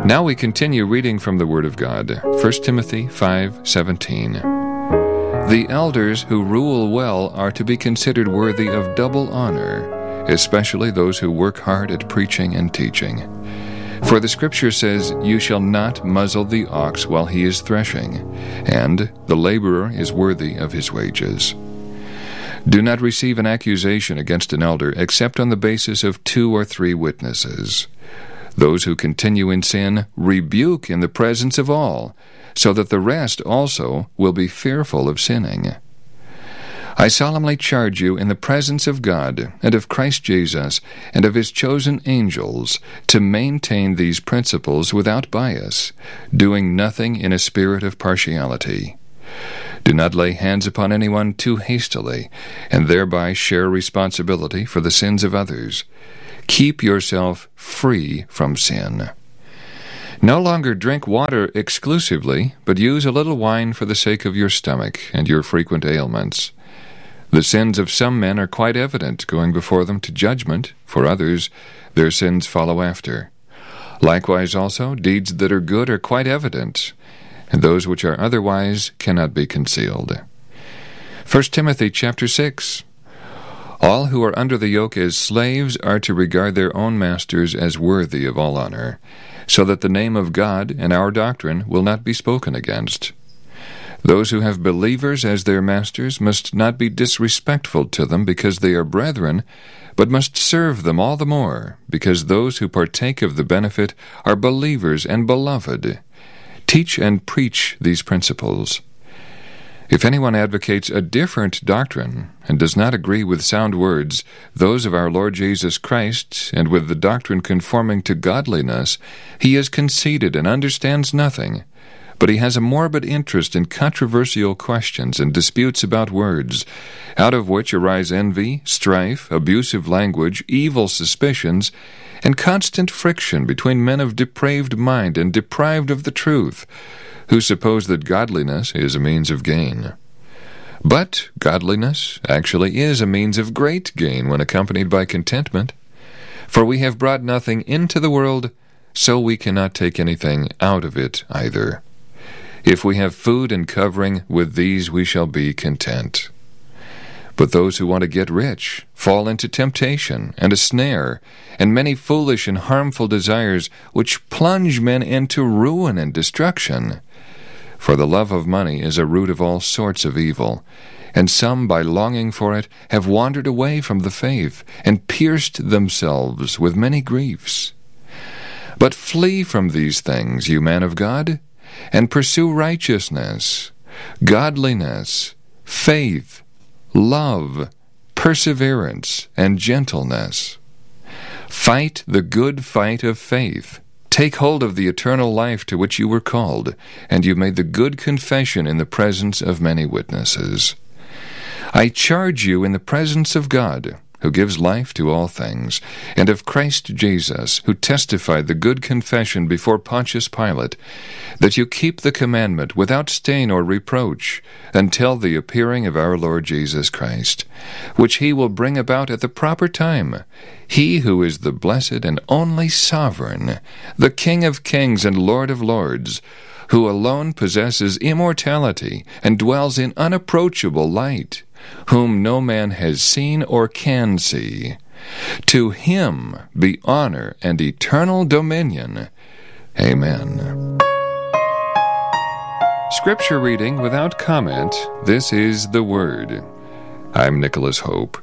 Now we continue reading from the Word of God, 1 Timothy 5:17. The elders who rule well are to be considered worthy of double honor, especially those who work hard at preaching and teaching. For the Scripture says, "You shall not muzzle the ox while he is threshing, and the laborer is worthy of his wages." Do not receive an accusation against an elder except on the basis of 2 or 3 witnesses. Those who continue in sin rebuke in the presence of all, so that the rest also will be fearful of sinning. I solemnly charge you in the presence of God and of Christ Jesus and of his chosen angels to maintain these principles without bias, doing nothing in a spirit of partiality. Do not lay hands upon anyone too hastily, and thereby share responsibility for the sins of others. Keep yourself free from sin. No longer drink water exclusively, but use a little wine for the sake of your stomach and your frequent ailments. The sins of some men are quite evident, going before them to judgment. For others, their sins follow after. Likewise also, deeds that are good are quite evident, and those which are otherwise cannot be concealed. 1 Timothy chapter 6. All who are under the yoke as slaves are to regard their own masters as worthy of all honor, so that the name of God and our doctrine will not be spoken against. Those who have believers as their masters must not be disrespectful to them because they are brethren, but must serve them all the more, because those who partake of the benefit are believers and beloved. Teach and preach these principles. If anyone advocates a different doctrine and does not agree with sound words, those of our Lord Jesus Christ, and with the doctrine conforming to godliness, he is conceited and understands nothing. But he has a morbid interest in controversial questions and disputes about words, out of which arise envy, strife, abusive language, evil suspicions, and constant friction between men of depraved mind and deprived of the truth, who suppose that godliness is a means of gain. But godliness actually is a means of great gain when accompanied by contentment. For we have brought nothing into the world, so we cannot take anything out of it either. If we have food and covering, with these we shall be content. But those who want to get rich fall into temptation and a snare, and many foolish and harmful desires, which plunge men into ruin and destruction. For the love of money is a root of all sorts of evil, and some, by longing for it, have wandered away from the faith, and pierced themselves with many griefs. But flee from these things, you man of God, and pursue righteousness, godliness, faith, love, perseverance, and gentleness. Fight the good fight of faith. Take hold of the eternal life to which you were called, and you made the good confession in the presence of many witnesses. I charge you in the presence of God, who gives life to all things, and of Christ Jesus, who testified the good confession before Pontius Pilate, that you keep the commandment without stain or reproach, until the appearing of our Lord Jesus Christ, which he will bring about at the proper time, he who is the blessed and only sovereign, the King of kings and Lord of lords, who alone possesses immortality and dwells in unapproachable light, whom no man has seen or can see. To him be honor and eternal dominion. Amen. Scripture reading without comment. This is the Word. I'm Nicholas Hope.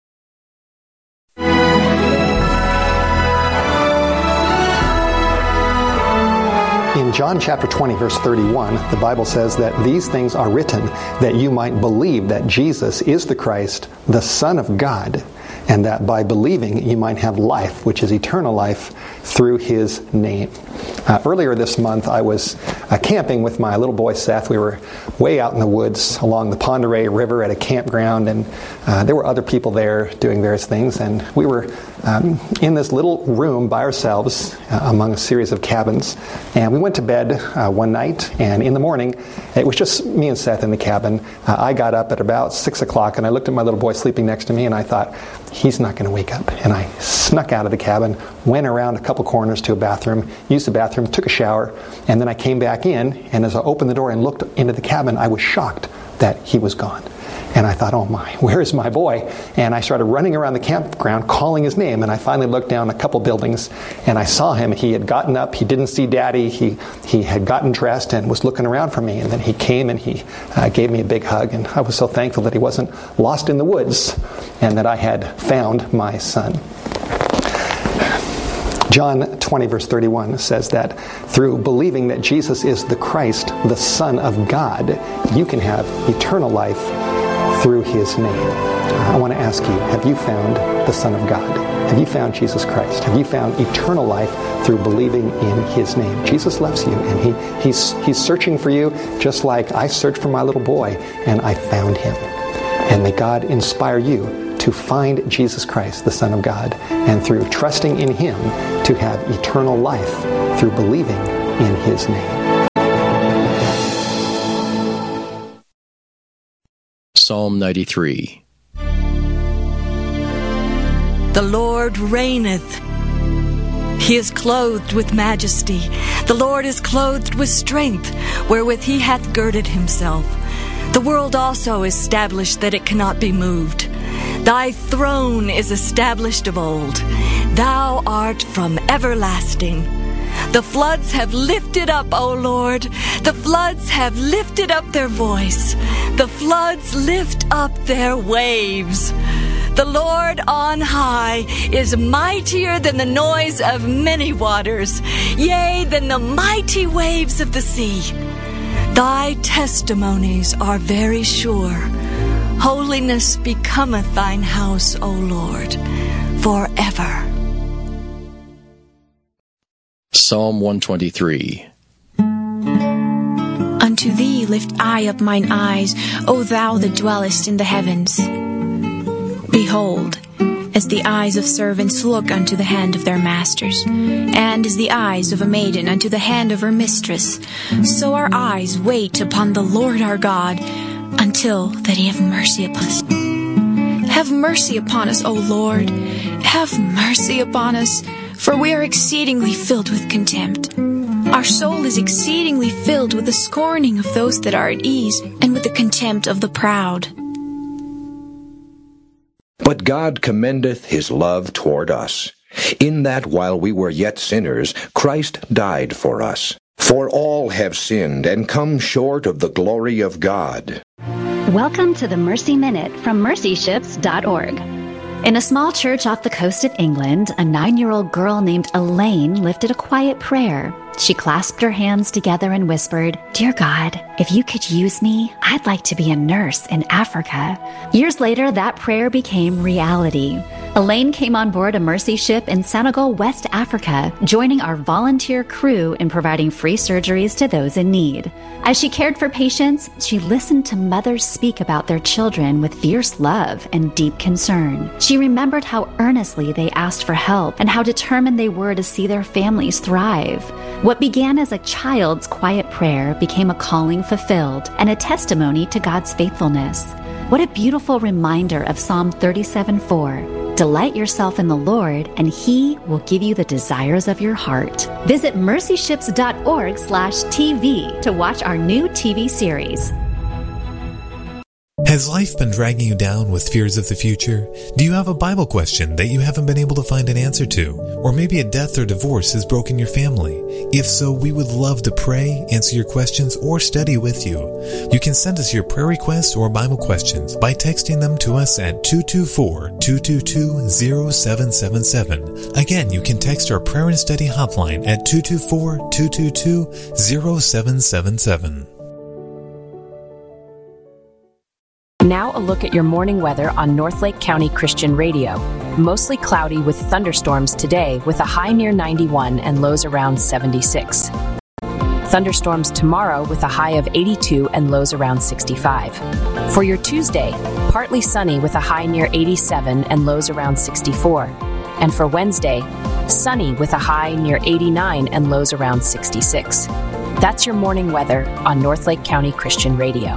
In John chapter 20, verse 31, the Bible says that these things are written that you might believe that Jesus is the Christ, the Son of God, and that by believing you might have life, which is eternal life, through his name. Earlier this month, I was camping with my little boy Seth. We were way out in the woods along the Pend Oreille River at a campground, and there were other people there doing various things, and we were in this little room by ourselves among a series of cabins. And we went to bed one night, and in the morning, it was just me and Seth in the cabin. I got up at about 6 o'clock, and I looked at my little boy sleeping next to me, and I thought, he's not going to wake up. And I snuck out of the cabin, went around a couple corners to a bathroom, used the bathroom, took a shower, and then I came back in, and as I opened the door and looked into the cabin, I was shocked that he was gone. And I thought, oh my, where is my boy? And I started running around the campground calling his name, and I finally looked down a couple buildings, and I saw him. He had gotten up, he didn't see Daddy, he had gotten dressed and was looking around for me, and then he came and he gave me a big hug, and I was so thankful that he wasn't lost in the woods and that I had found my son. John 20, verse 31 says that through believing that Jesus is the Christ, the Son of God, you can have eternal life through His name. I want to ask you, have you found the Son of God? Have you found Jesus Christ? Have you found eternal life through believing in His name? Jesus loves you, and He's searching for you just like I searched for my little boy, and I found Him. And may God inspire you to find Jesus Christ, the Son of God, and through trusting in Him to have eternal life through believing in His name. Psalm 93. The Lord reigneth. He is clothed with majesty. The Lord is clothed with strength, wherewith He hath girded Himself. The world also is established that it cannot be moved. Thy throne is established of old. Thou art from everlasting. The floods have lifted up, O Lord. The floods have lifted up their voice. The floods lift up their waves. The Lord on high is mightier than the noise of many waters, yea, than the mighty waves of the sea. Thy testimonies are very sure. Holiness becometh thine house, O Lord, forever. Psalm 123. Unto thee lift I up mine eyes, O thou that dwellest in the heavens. Behold, as the eyes of servants look unto the hand of their masters, and as the eyes of a maiden unto the hand of her mistress, so our eyes wait upon the Lord our God, until that He have mercy upon us. Have mercy upon us, O Lord. Have mercy upon us, for we are exceedingly filled with contempt. Our soul is exceedingly filled with the scorning of those that are at ease, and with the contempt of the proud. But God commendeth His love toward us, in that while we were yet sinners, Christ died for us. For all have sinned and come short of the glory of God. Welcome to the Mercy Minute from mercyships.org. In a small church off the coast of England, a 9-year-old girl named Elaine lifted a quiet prayer. She clasped her hands together and whispered, "Dear God, if you could use me, I'd like to be a nurse in Africa." Years later, that prayer became reality. Elaine came on board a Mercy ship in Senegal, West Africa, joining our volunteer crew in providing free surgeries to those in need. As she cared for patients, she listened to mothers speak about their children with fierce love and deep concern. She remembered how earnestly they asked for help and how determined they were to see their families thrive. What began as a child's quiet prayer became a calling fulfilled and a testimony to God's faithfulness. What a beautiful reminder of Psalm 37:4. Delight yourself in the Lord, and He will give you the desires of your heart. Visit mercyships.org/TV to watch our new TV series. Has life been dragging you down with fears of the future? Do you have a Bible question that you haven't been able to find an answer to? Or maybe a death or divorce has broken your family? If so, we would love to pray, answer your questions, or study with you. You can send us your prayer requests or Bible questions by texting them to us at 224-222-0777. Again, you can text our prayer and study hotline at 224-222-0777. Now a look at your morning weather on Northlake County Christian Radio. Mostly cloudy with thunderstorms today with a high near 91 and lows around 76. Thunderstorms tomorrow with a high of 82 and lows around 65. For your Tuesday, partly sunny with a high near 87 and lows around 64. And for Wednesday, sunny with a high near 89 and lows around 66. That's your morning weather on Northlake County Christian Radio.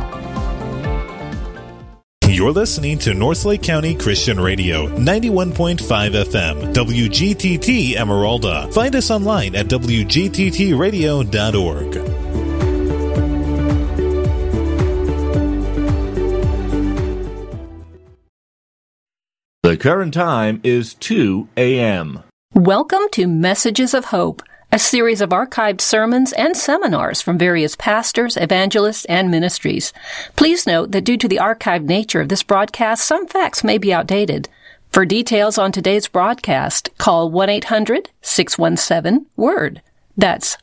You're listening to Northlake County Christian Radio, 91.5 FM, WGTT Emeralda. Find us online at wgttradio.org. The current time is 2 a.m. Welcome to Messages of Hope, a series of archived sermons and seminars from various pastors, evangelists, and ministries. Please note that due to the archived nature of this broadcast, some facts may be outdated. For details on today's broadcast, call 1-800-617-WORD. That's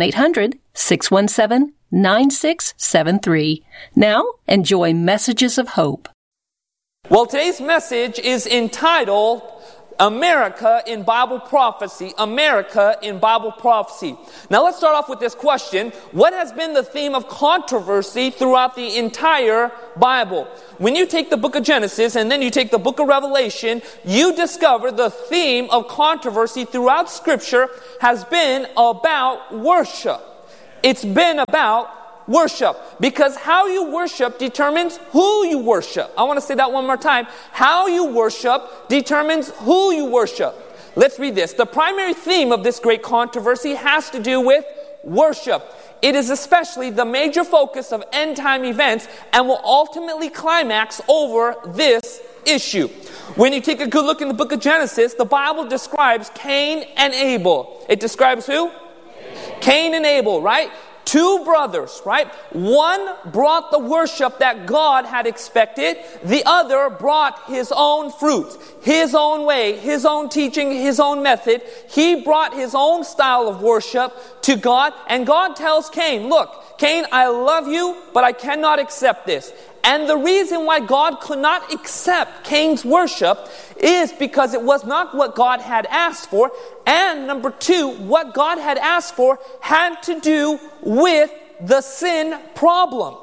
1-800-617-9673. Now, enjoy Messages of Hope. Well, today's message is entitled America in Bible Prophecy. America in Bible Prophecy. Now let's start off with this question. What has been the theme of controversy throughout the entire Bible? When you take the book of Genesis and then you take the book of Revelation, you discover the theme of controversy throughout Scripture has been about worship. It's been about worship, because how you worship determines who you worship. I want to say that one more time. How you worship determines who you worship. Let's read this. The primary theme of this great controversy has to do with worship. It is especially the major focus of end-time events and will ultimately climax over this issue. When you take a good look in the book of Genesis, the Bible describes Cain and Abel. It describes who? Cain and Abel, right? Two brothers, right? One brought the worship that God had expected. The other brought his own fruit, his own way, his own teaching, his own method. He brought his own style of worship to God. And God tells Cain, look, Cain, I love you, but I cannot accept this. And the reason why God could not accept Cain's worship is because it was not what God had asked for. And number two, what God had asked for had to do with the sin problem.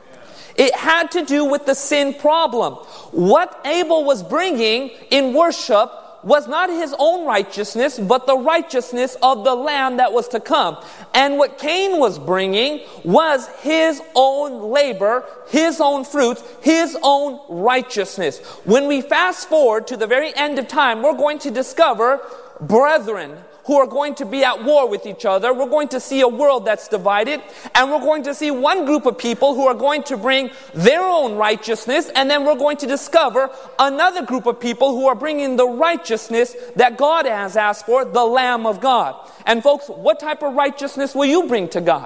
It had to do with the sin problem. What Abel was bringing in worship was not his own righteousness, but the righteousness of the Lamb that was to come. And what Cain was bringing was his own labor, his own fruits, his own righteousness. When we fast forward to the very end of time, we're going to discover brethren who are going to be at war with each other. We're going to see a world that's divided, and we're going to see one group of people who are going to bring their own righteousness, and then we're going to discover another group of people who are bringing the righteousness that God has asked for, the Lamb of God. And folks, what type of righteousness will you bring to God?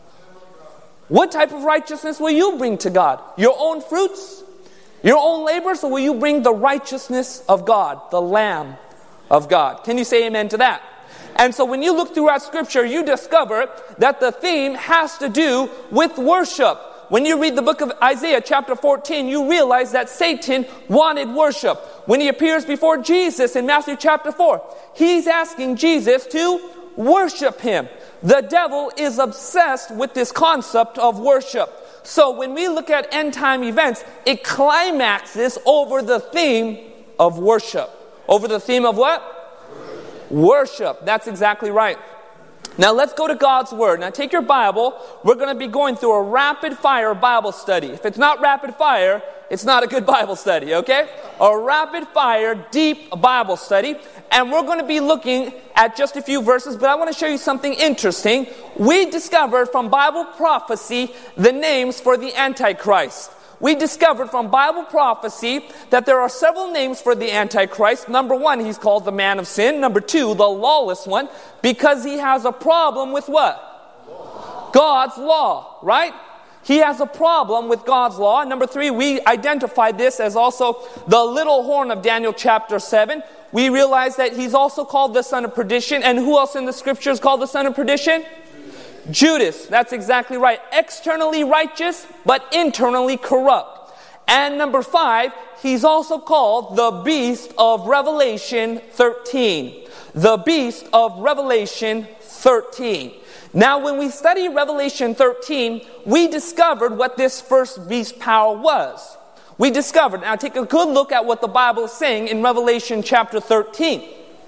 What type of righteousness will you bring to God? Your own fruits? Your own labors? Or will you bring the righteousness of God, the Lamb of God? Can you say amen to that? And so when you look throughout Scripture, you discover that the theme has to do with worship. When you read the book of Isaiah chapter 14, you realize that Satan wanted worship. When he appears before Jesus in Matthew chapter 4, he's asking Jesus to worship him. The devil is obsessed with this concept of worship. So when we look at end time events, it climaxes over the theme of worship. Over the theme of what? Worship. That's exactly right. Now let's go to God's Word. Now take your Bible. We're going to be going through a rapid fire Bible study. If it's not rapid fire, it's not a good Bible study, okay? A rapid fire, deep Bible study. And we're going to be looking at just a few verses, but I want to show you something interesting. We discovered from Bible prophecy the names for the Antichrist. We discovered from Bible prophecy that there are several names for the Antichrist. Number one, he's called the man of sin. Number two, the lawless one, because he has a problem with what? God's law, right? He has a problem with God's law. Number three, we identified this as also the little horn of Daniel chapter 7. We realize that he's also called the son of perdition. And who else in the scripture is called the son of perdition? Judas. That's exactly right. Externally righteous, but internally corrupt. And number 5, he's also called the beast of Revelation 13. The beast of Revelation 13. Now, when we study Revelation 13, we discovered what this first beast power was. We discovered. Now, take a good look at what the Bible is saying in Revelation chapter 13.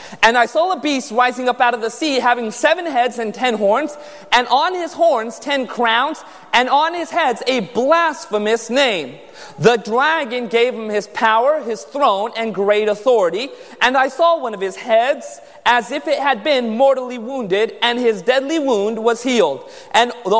And I saw a beast rising up out of the sea, having 7 heads and 10 horns, and on his horns 10 crowns, and on his heads a blasphemous name. The dragon gave him his power, his throne, and great authority. And I saw one of his heads as if it had been mortally wounded, and his deadly wound was healed. And the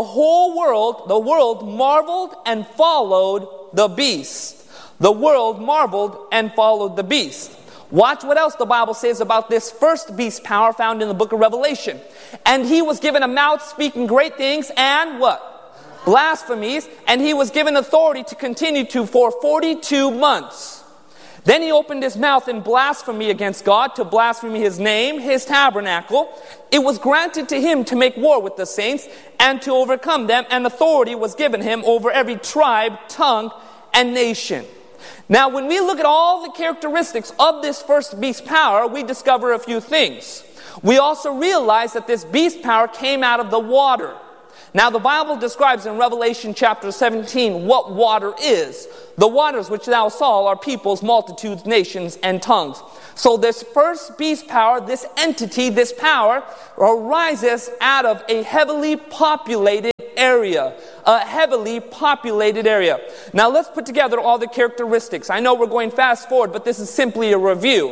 world marveled and followed the beast. The world marveled and followed the beast. Watch what else the Bible says about this first beast power found in the book of Revelation. And he was given a mouth speaking great things and what? Blasphemies. And he was given authority to continue for 42 months. Then he opened his mouth in blasphemy against God, to blaspheme his name, his tabernacle. It was granted to him to make war with the saints and to overcome them. And authority was given him over every tribe, tongue, and nation. Now, when we look at all the characteristics of this first beast power, we discover a few things. We also realize that this beast power came out of the water. Now, the Bible describes in Revelation chapter 17 what water is. The waters which thou saw are peoples, multitudes, nations, and tongues. So this first beast power, this entity, this power, arises out of a heavily populated area. A heavily populated area. Now let's put together all the characteristics. I know we're going fast forward, but this is simply a review.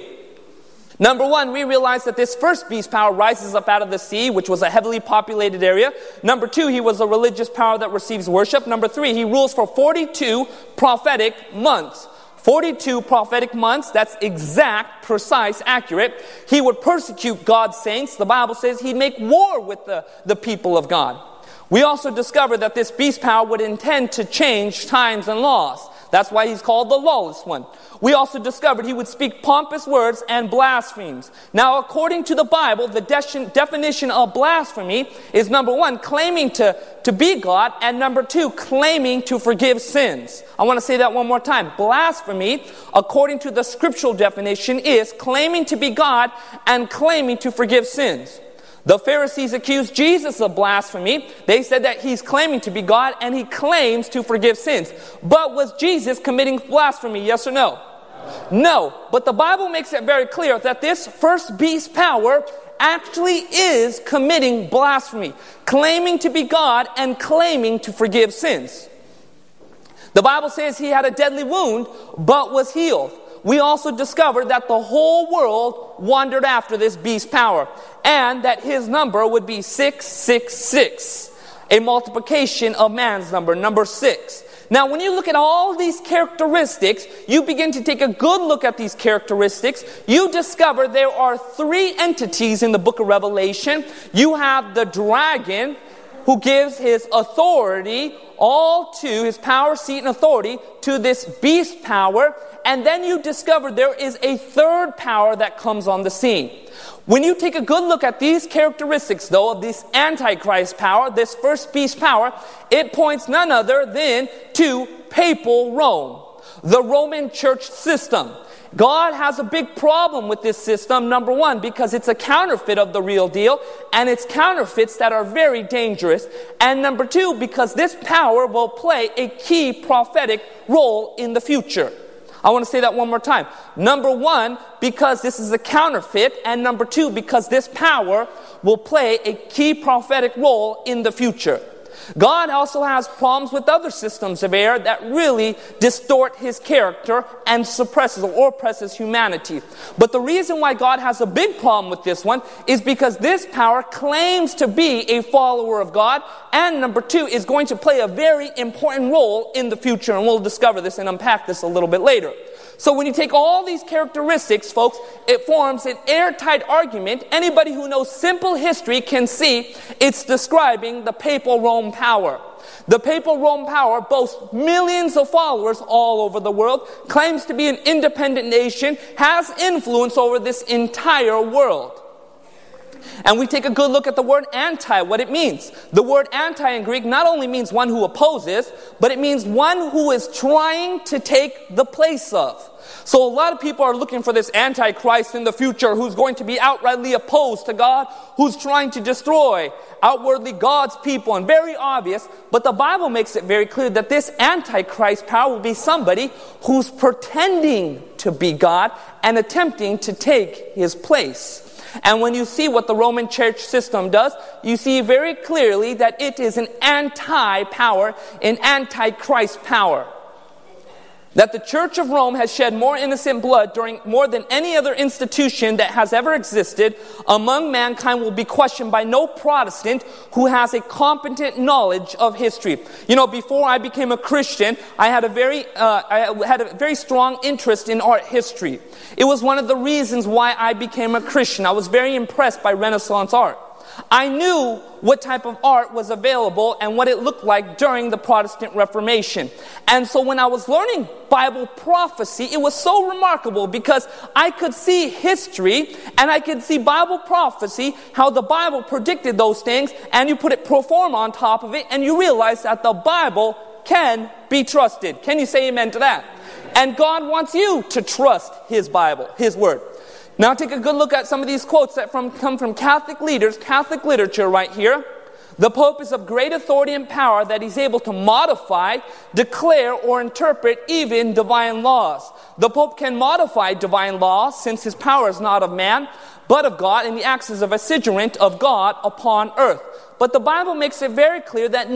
Number 1, we realize that this first beast power rises up out of the sea, which was a heavily populated area. Number 2, he was a religious power that receives worship. Number 3, he rules for 42 prophetic months. 42 prophetic months, that's exact, precise, accurate. He would persecute God's saints. The Bible says he'd make war with the people of God. We also discover that this beast power would intend to change times and laws. That's why he's called the lawless one. We also discovered he would speak pompous words and blasphemes. Now, according to the Bible, the definition of blasphemy is number 1, claiming to be God, and number 2, claiming to forgive sins. I want to say that one more time. Blasphemy, according to the scriptural definition, is claiming to be God and claiming to forgive sins. The Pharisees accused Jesus of blasphemy. They said that he's claiming to be God and he claims to forgive sins. But was Jesus committing blasphemy, yes or no? No. But the Bible makes it very clear that this first beast power actually is committing blasphemy, claiming to be God and claiming to forgive sins. The Bible says he had a deadly wound but was healed. We also discovered that the whole world wandered after this beast power, and that his number would be 666, a multiplication of man's number 6. Now, when you look at all these characteristics, you begin to take a good look at these characteristics. You discover there are 3 entities in the book of Revelation. You have the dragon, who gives his authority all to his power, seat, and authority to this beast power. And then you discover there is a third power that comes on the scene. When you take a good look at these characteristics, though, of this Antichrist power, this first beast power, it points none other than to papal Rome, the Roman church system. God has a big problem with this system, number 1, because it's a counterfeit of the real deal, and it's counterfeits that are very dangerous. And number 2, because this power will play a key prophetic role in the future. I want to say that one more time. Number 1, because this is a counterfeit, and number 2, because this power will play a key prophetic role in the future. God also has problems with other systems of air that really distort his character and suppresses or oppresses humanity. But the reason why God has a big problem with this one is because this power claims to be a follower of God, and number 2, is going to play a very important role in the future, and we'll discover this and unpack this a little bit later. So when you take all these characteristics, folks, it forms an airtight argument. Anybody who knows simple history can see it's describing the papal Rome power. The papal Rome power boasts millions of followers all over the world, claims to be an independent nation, has influence over this entire world. And we take a good look at the word anti, what it means. The word anti in Greek not only means one who opposes, but it means one who is trying to take the place of. So a lot of people are looking for this Antichrist in the future who's going to be outrightly opposed to God, who's trying to destroy outwardly God's people, and very obvious. But the Bible makes it very clear that this Antichrist power will be somebody who's pretending to be God and attempting to take his place. And when you see what the Roman church system does, you see very clearly that it is an anti-power, an anti-Christ power. That the Church of Rome has shed more innocent blood during more than any other institution that has ever existed among mankind will be questioned by no Protestant who has a competent knowledge of history. You know, before I became a Christian, I had a very strong interest in art history. It was one of the reasons why I became a Christian. I was very impressed by Renaissance art. I knew what type of art was available and what it looked like during the Protestant Reformation. And so when I was learning Bible prophecy, it was so remarkable because I could see history and I could see Bible prophecy, how the Bible predicted those things, and you put it pro forma on top of it, and you realize that the Bible can be trusted. Can you say amen to that? And God wants you to trust His Bible, His Word. Now take a good look at some of these quotes that come from Catholic leaders, Catholic literature right here. The Pope is of great authority and power that he's able to modify, declare, or interpret even divine laws. The Pope can modify divine laws since his power is not of man, but of God, and he acts as a vicegerent of God upon earth. But the Bible makes it very clear that